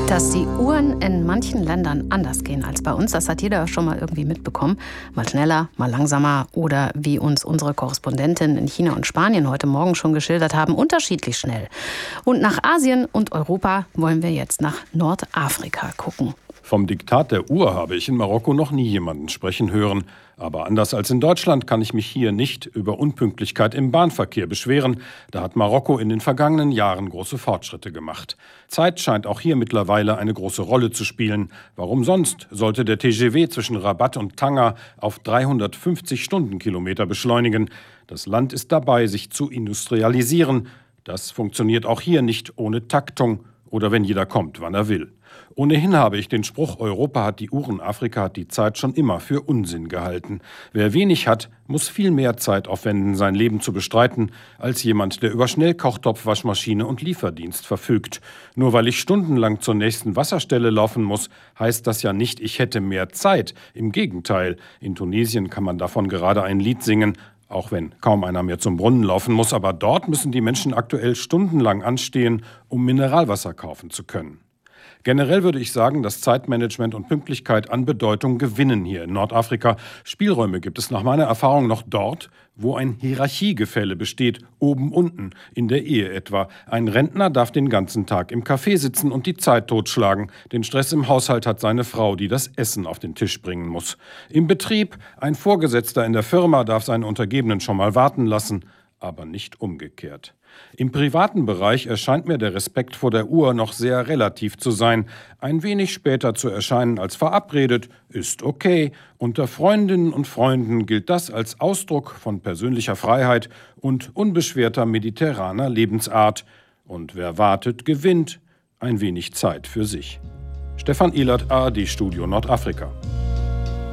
Dass die Uhren in manchen Ländern anders gehen als bei uns, das hat jeder schon mal irgendwie mitbekommen. Mal schneller, mal langsamer oder wie uns unsere Korrespondentinnen in China und Spanien heute Morgen schon geschildert haben, unterschiedlich schnell. Und nach Asien und Europa wollen wir jetzt nach Nordafrika gucken. Vom Diktat der Uhr habe ich in Marokko noch nie jemanden sprechen hören. Aber anders als in Deutschland kann ich mich hier nicht über Unpünktlichkeit im Bahnverkehr beschweren. Da hat Marokko in den vergangenen Jahren große Fortschritte gemacht. Zeit scheint auch hier mittlerweile eine große Rolle zu spielen. Warum sonst sollte der TGV zwischen Rabat und Tanger auf 350 Stundenkilometer beschleunigen? Das Land ist dabei, sich zu industrialisieren. Das funktioniert auch hier nicht ohne Taktung oder wenn jeder kommt, wann er will. Ohnehin habe ich den Spruch, Europa hat die Uhren, Afrika hat die Zeit schon immer für Unsinn gehalten. Wer wenig hat, muss viel mehr Zeit aufwenden, sein Leben zu bestreiten, als jemand, der über Schnellkochtopf, Waschmaschine und Lieferdienst verfügt. Nur weil ich stundenlang zur nächsten Wasserstelle laufen muss, heißt das ja nicht, ich hätte mehr Zeit. Im Gegenteil, in Tunesien kann man davon gerade ein Lied singen, auch wenn kaum einer mehr zum Brunnen laufen muss. Aber dort müssen die Menschen aktuell stundenlang anstehen, um Mineralwasser kaufen zu können. Generell würde ich sagen, dass Zeitmanagement und Pünktlichkeit an Bedeutung gewinnen hier in Nordafrika. Spielräume gibt es nach meiner Erfahrung noch dort, wo ein Hierarchiegefälle besteht, oben unten, in der Ehe etwa. Ein Rentner darf den ganzen Tag im Café sitzen und die Zeit totschlagen. Den Stress im Haushalt hat seine Frau, die das Essen auf den Tisch bringen muss. Im Betrieb, ein Vorgesetzter in der Firma darf seine Untergebenen schon mal warten lassen, aber nicht umgekehrt. Im privaten Bereich erscheint mir der Respekt vor der Uhr noch sehr relativ zu sein. Ein wenig später zu erscheinen als verabredet, ist okay. Unter Freundinnen und Freunden gilt das als Ausdruck von persönlicher Freiheit und unbeschwerter mediterraner Lebensart. Und wer wartet, gewinnt. Ein wenig Zeit für sich. Stefan Ehlert, ARD Studio Nordafrika.